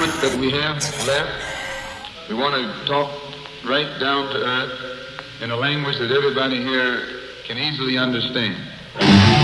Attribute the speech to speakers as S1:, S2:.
S1: moment that we have left, we want to talk right down to earth in a language that everybody here can easily understand.